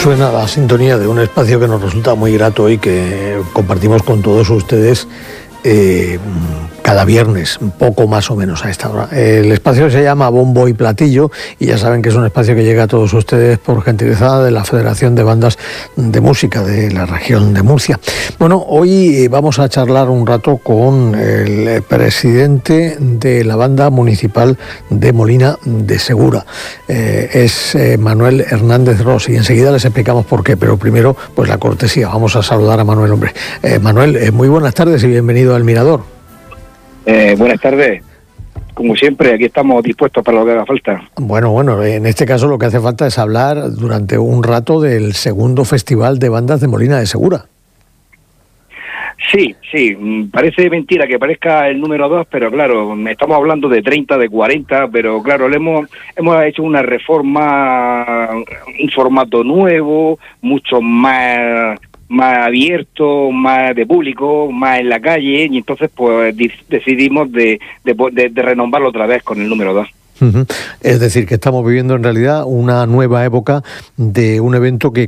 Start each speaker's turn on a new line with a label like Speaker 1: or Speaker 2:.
Speaker 1: Suena la sintonía de un espacio que nos resulta muy grato y que compartimos con todos ustedes cada viernes, un poco más o menos a esta hora. El espacio se llama Bombo y Platillo y ya saben que es un espacio que llega a todos ustedes por gentileza de la Federación de Bandas de Música de la región de Murcia. Bueno, hoy vamos a charlar un rato con el presidente de la Banda Municipal de Molina de Segura. Es Manuel Hernández Ros y enseguida les explicamos por qué, pero primero pues la cortesía. Vamos a saludar a Manuel, hombre. Manuel, muy buenas tardes y bienvenido al Mirador.
Speaker 2: Buenas tardes. Como siempre, aquí estamos dispuestos para lo que haga falta.
Speaker 1: Bueno, en este caso lo que hace falta es hablar durante un rato del segundo Festival de Bandas de Molina de Segura.
Speaker 2: Sí, parece mentira que parezca el número 2, pero claro, estamos hablando de 30, de 40, pero claro, hemos hecho una reforma, un formato nuevo, mucho más abierto, más de público, más en la calle, y entonces pues decidimos de renombrarlo otra vez con el número 2.
Speaker 1: Es decir, que estamos viviendo en realidad una nueva época de un evento que